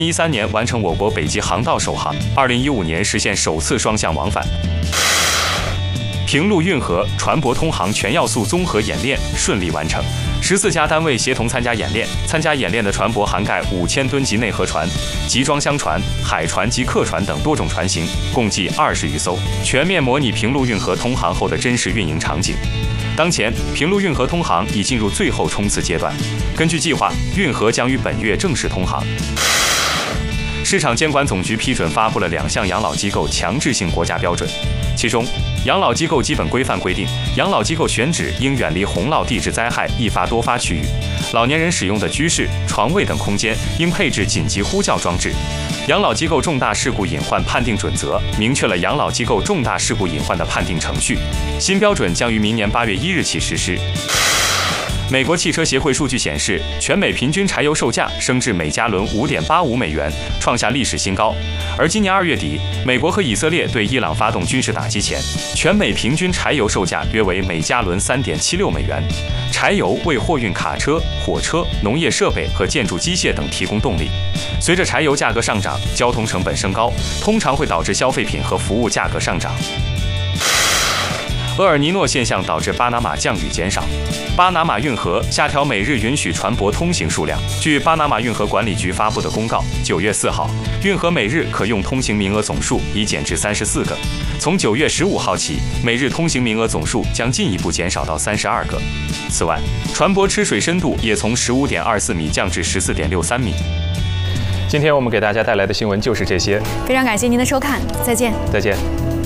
2013年完成我国北极航道首航，2015年实现首次双向往返。平陆运河船舶通航全要素综合演练顺利完成，14家单位协同参加演练。参加演练的船舶涵盖5000吨级内河船、集装箱船、海船及客船等多种船型，共计20余艘，全面模拟平陆运河通航后的真实运营场景。当前，平陆运河通航已进入最后冲刺阶段，根据计划，运河将于本月正式通航。市场监管总局批准发布了2项养老机构强制性国家标准，其中，养老机构基本规范规定，养老机构选址应远离洪涝地质灾害易发多发区域，老年人使用的居室、床位等空间应配置紧急呼叫装置。养老机构重大事故隐患判定准则明确了养老机构重大事故隐患的判定程序，新标准将于明年8月1日起实施。美国汽车协会数据显示，全美平均柴油售价升至每加仑5.85美元，创下历史新高。而今年2月底，美国和以色列对伊朗发动军事打击前，全美平均柴油售价约为每加仑3.76美元。柴油为货运卡车、火车、农业设备和建筑机械等提供动力。随着柴油价格上涨，交通成本升高，通常会导致消费品和服务价格上涨。厄尔尼诺现象导致巴拿马降雨减少，巴拿马运河下调每日允许船舶通行数量。据巴拿马运河管理局发布的公告，9月4号，运河每日可用通行名额总数已减至34个。从9月15号起，每日通行名额总数将进一步减少到32个。此外，船舶吃水深度也从15.24米降至14.63米。今天我们给大家带来的新闻就是这些， 非常感谢您的收看，再见。 再见。